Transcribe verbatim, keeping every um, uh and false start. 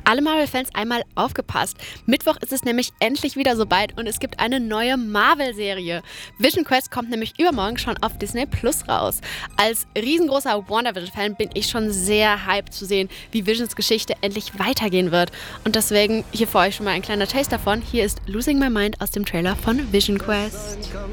Alle Marvel-Fans einmal aufgepasst. Mittwoch ist es nämlich endlich wieder soweit und es gibt eine neue Marvel-Serie. Vision Quest kommt nämlich übermorgen schon auf Disney Plus raus. Als riesengroßer WandaVision-Fan bin ich schon sehr hyped zu sehen, wie Visions Geschichte endlich weitergehen wird. Und deswegen hier für euch schon mal ein kleiner Taste davon. Hier ist Losing My Mind aus dem Trailer von Vision Quest.